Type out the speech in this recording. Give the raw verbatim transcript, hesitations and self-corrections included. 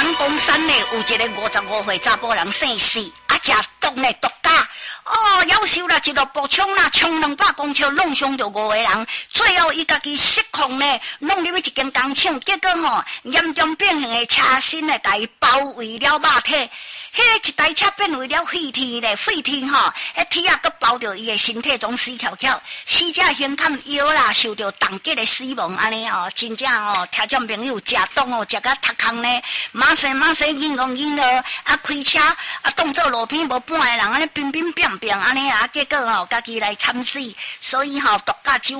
人公山呢有一个五十五岁查甫人姓史，啊，食毒呢毒驾。哦，夭寿啦，一路步枪啦，冲两百公尺，弄伤着五个人。最后伊家己失控呢，弄入去一间工厂，结果吼严重变形的车身呢，甲伊包围了肉体。迄个一台车变为了废铁咧，废铁吼，迄铁啊，佮包着伊的身体，总死翘翘。死者胸坎腰啦，受到重击的死亡，安尼哦，真正哦，听众朋友食毒哦，食甲塌空呢，马生马生，硬硬硬了，啊，开车啊，当做路边无半个人，安尼乒乒乓乓，安尼啊，结果哦，家己来惨死。所以吼，毒驾酒